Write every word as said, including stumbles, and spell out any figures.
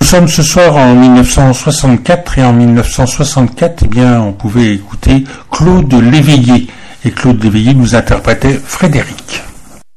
sommes ce soir en mille neuf cent soixante-quatre et en mille neuf cent soixante-quatre, eh bien, on pouvait écouter Claude Léveillé. Et Claude Léveillé nous interprétait Frédéric.